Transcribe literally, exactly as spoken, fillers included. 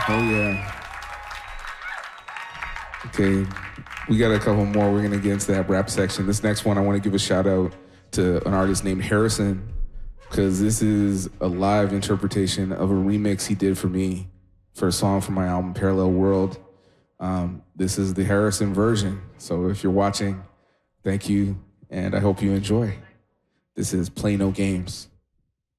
Oh, yeah. Okay, we got a couple more. We're gonna get into that rap section. This next one, I want to give a shout out to an artist named Harrison, because this is a live interpretation of a remix he did for me for a song from my album Parallel World. Um, this is the Harrison version. So if you're watching, thank you, and I hope you enjoy. This is Play No Games.